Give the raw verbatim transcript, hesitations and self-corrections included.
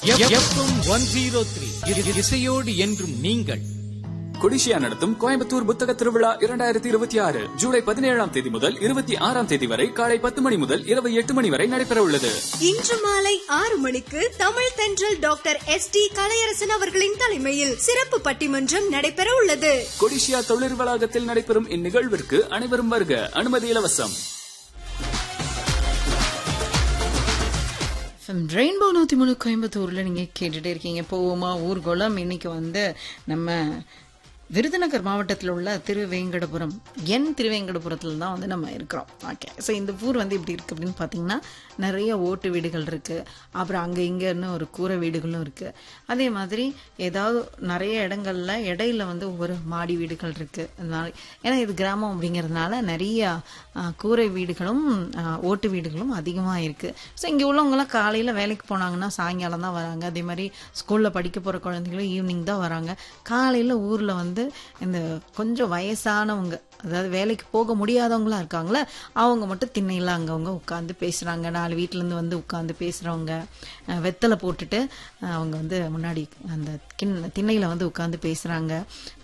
FM one zero three இசையோடு என்றும் நீங்கள். கொடிஷியா நடத்தும் கோயம்புத்தூர் புத்தக திருவிழா இரண்டாயிரத்தி இருபத்தி ஆறு ஜூலை பதினேழாம் தேதி முதல் இருபத்தி ஆறாம் தேதி வரை காலை பத்து மணி முதல் இரவு எட்டு மணி வரை நடைபெற உள்ளது. இன்று மாலை ஆறு மணிக்கு தமிழ் தென்றல் டாக்டர் எஸ் டி கலையரசன் அவர்களின் தலைமையில் சிறப்பு பட்டிமன்றம் நடைபெற உள்ளது. கொடிஷியா தொழில் வளாகத்தில் நடைபெறும் இந்நிகழ்விற்கு அனைவரும் வருக. அனுமதி இலவசம். ரெயின்போ நூத்தி மூணு கோயம்புத்தூர்ல நீங்க கேட்டுட்டே இருக்கீங்க. போவோமா ஊர்கோலம். இன்னைக்கு வந்து நம்ம விருதுநகர் மாவட்டத்தில் உள்ள திருவேங்கடபுரம் என் திருவேங்கடபுரத்தில் தான் வந்து நம்ம இருக்கிறோம். ஓகே, ஸோ இந்த ஊர் வந்து இப்படி இருக்குது அப்படின்னு பார்த்தீங்கன்னா நிறைய ஓட்டு வீடுகள் இருக்குது, அப்புறம் அங்கே இங்கேன்னு ஒரு கூரை வீடுகளும் இருக்குது. அதே மாதிரி ஏதாவது நிறைய இடங்கள்ல இடையில வந்து ஒவ்வொரு மாடி வீடுகள் இருக்குது. அதனால ஏன்னா இது கிராமம் அப்படிங்கிறதுனால நிறைய கூரை வீடுகளும் ஓட்டு வீடுகளும் அதிகமாக இருக்குது. ஸோ இங்கே உள்ளவங்களாம் காலையில் வேலைக்கு போனாங்கன்னா சாயங்காலம் தான் வராங்க. அதே மாதிரி ஸ்கூலில் படிக்க போகிற குழந்தைங்களும் ஈவினிங் தான் வராங்க. காலையில் ஊரில் வந்து இந்த கொஞ்சம் வயசானவங்க, அதாவது வேலைக்கு போக முடியாதவங்களா இருக்காங்களே, அவங்க மட்டும் திண்ணையில் அங்கவங்க உட்காந்து பேசுகிறாங்க. நாலு வீட்டிலேருந்து வந்து உட்காந்து பேசுகிறவங்க, வெத்தலை போட்டுட்டு அவங்க வந்து முன்னாடி அந்த கிண் திண்ணையில் வந்து உட்காந்து பேசுகிறாங்க.